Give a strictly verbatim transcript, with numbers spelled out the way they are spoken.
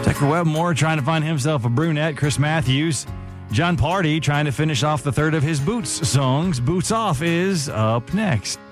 Tucker Webmore trying to find himself a brunette. Chris Matthews. John Party trying to finish off the third of his Boots songs. Boots Off is up next.